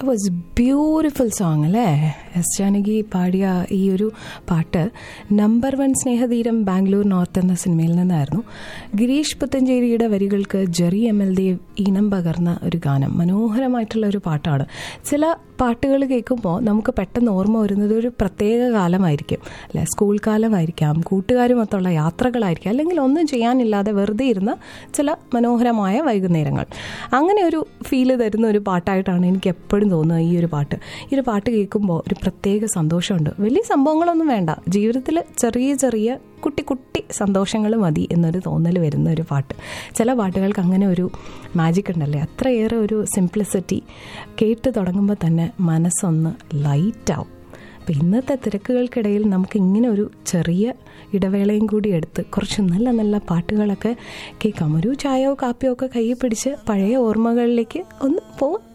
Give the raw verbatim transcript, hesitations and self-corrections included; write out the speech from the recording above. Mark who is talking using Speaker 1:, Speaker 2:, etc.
Speaker 1: Was beautiful song അല്ലേ? S Janaki പാടിയ ഈ ഒരു പാട്ട് നമ്പർ വൺ സ്നേഹതീരം ബാംഗ്ലൂർ നോർത്ത് എന്ന സിനിമയിൽ നിന്നായിരുന്നു. ഗിരീഷ് പുത്തഞ്ചേരിയുടെ വരികൾക്ക് ജെറി എം എൽ ദേവ് ഈണം പകർന്ന ഒരു ഗാനം. മനോഹരമായിട്ടുള്ള ഒരു പാട്ടാണ്. ചില പാട്ടുകൾ കേൾക്കുമ്പോൾ നമുക്ക് പെട്ടെന്ന് ഓർമ്മ വരുന്നത് ഒരു പ്രത്യേക കാലമായിരിക്കും അല്ലെ? സ്കൂൾ കാലമായിരിക്കാം, കൂട്ടുകാരുമൊത്തുള്ള യാത്രകളായിരിക്കാം, അല്ലെങ്കിൽ ഒന്നും ചെയ്യാനില്ലാതെ വെറുതെ ഇരുന്ന ചില മനോഹരമായ വൈകുന്നേരങ്ങൾ. അങ്ങനെ ഒരു ഫീല് തരുന്ന ഒരു പാട്ടായിട്ടാണ് എനിക്ക് എപ്പോഴും തോന്നുന്നത് ഈ ഒരു പാട്ട്. ഈ ഒരു പാട്ട് കേൾക്കുമ്പോൾ ഒരു പ്രത്യേക സന്തോഷമുണ്ട്. വലിയ സംഭവങ്ങളൊന്നും വേണ്ട, ജീവിതത്തിൽ ചെറിയ ചെറിയ കുട്ടി കുട്ടി സന്തോഷങ്ങൾ മതി എന്നൊരു തോന്നൽ വരുന്ന ഒരു പാട്ട്. ചില പാട്ടുകൾക്ക് അങ്ങനെ ഒരു മാജിക് ഉണ്ടല്ലേ, അത്രയേറെ ഒരു സിംപ്ലിസിറ്റി. കേട്ട് തുടങ്ങുമ്പോൾ തന്നെ മനസ്സൊന്ന് ലൈറ്റാവും. അപ്പം ഇന്നത്തെ തിരക്കുകൾക്കിടയിൽ നമുക്ക് ഇങ്ങനെ ഒരു ചെറിയ ഇടവേളയും കൂടി എടുത്ത് കുറച്ച് നല്ല നല്ല പാട്ടുകളൊക്കെ കേൾക്കാം. ഒരു ചായയോ കാപ്പിയോ ഒക്കെ കയ്യിൽ പിടിച്ച് പഴയ ഓർമ്മകളിലേക്ക് ഒന്ന് പോവാം.